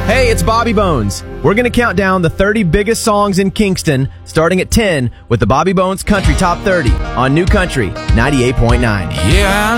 Hey, it's Bobby Bones. We're going to count down the 30 biggest songs in Kingston, starting at 10 with the Bobby Bones Country Top 30 on New Country 98.9. Yeah,